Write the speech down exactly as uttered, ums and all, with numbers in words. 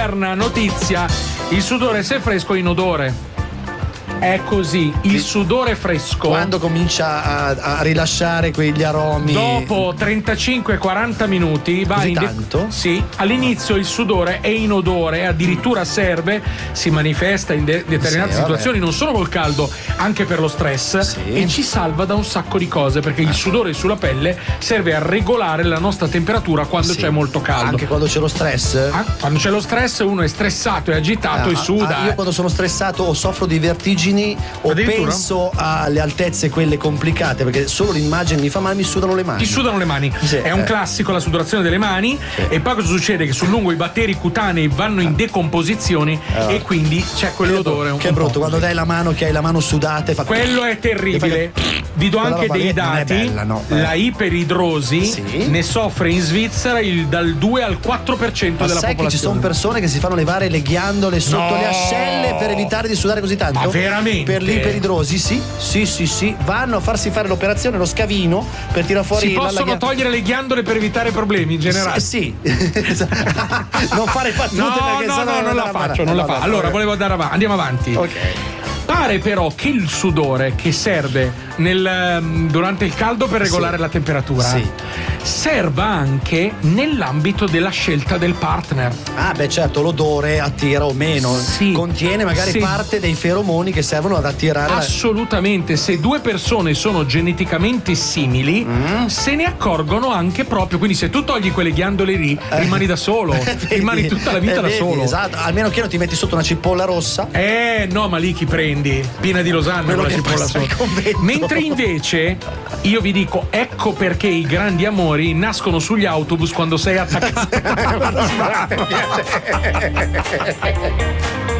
moderna notizia: il sudore se è fresco è inodore. È così, il sudore fresco. Quando comincia a, a rilasciare quegli aromi. Dopo trentacinque quaranta minuti va Così in de- tanto? Sì, all'inizio il sudore è inodore, addirittura serve, si manifesta in de- determinate Sì, situazioni, non solo col caldo, anche per lo stress, Sì. e ci salva da un sacco di cose, perché il sudore sulla pelle serve a regolare la nostra temperatura quando Sì. c'è molto caldo. Anche quando c'è lo stress? Ah, quando c'è lo stress uno è stressato, è agitato Ah, e suda. ah, io eh. quando sono stressato o soffro di vertigini o Addirittura? penso alle altezze quelle complicate, perché solo l'immagine mi fa male, mi sudano le mani. Ti sudano le mani, Sì, è un eh. classico la sudorazione delle mani. Sì. E poi cosa succede? Che sul lungo i batteri cutanei vanno in decomposizione Eh. e quindi c'è quell'odore un Che un po' brutto, quando dai la mano che hai la mano sudata e fa. quello è terribile. Vi do Quella anche roba dei lì non è dati. bella, no, eh. La iperidrosi Sì. ne soffre in Svizzera il, dal due al quattro per cento Ma della sai che ci sono popolazione. persone che si fanno levare le ghiandole sotto No. le ascelle per evitare di sudare così tanto? Ma veramente? Per l'iperidrosi, sì, sì, sì, sì. Vanno a farsi fare l'operazione, lo scavino, per tirare fuori Si la- la possono ghia- togliere le ghiandole per evitare problemi in generale. Sì, sì. Non fare battute No, perché no, sennò no, non la andrà faccio, male. non la Vabbè, faccio. Allora, vabbè. volevo andare avanti. Andiamo avanti. Ok. Pare però che il sudore che serve nel, ehm, durante il caldo per regolare Sì. la temperatura Sì. serva anche nell'ambito della scelta del partner. Ah, beh, certo, l'odore attira o meno. Sì. Contiene magari Sì. parte dei feromoni che servono ad attirare. la- Assolutamente, se due persone sono geneticamente simili, Mm. se ne accorgono anche proprio. Quindi, se tu togli quelle ghiandole lì, rimani da solo, Vedi? rimani tutta la vita Eh, da vedi, solo. Esatto, almeno che non ti metti sotto una cipolla rossa. Eh no, ma lì chi prendi? Piena di Losanna Quello con la che cipolla passa al sopra. convento. Mentre invece io vi dico, ecco perché i grandi amori nascono sugli autobus quando sei attaccato.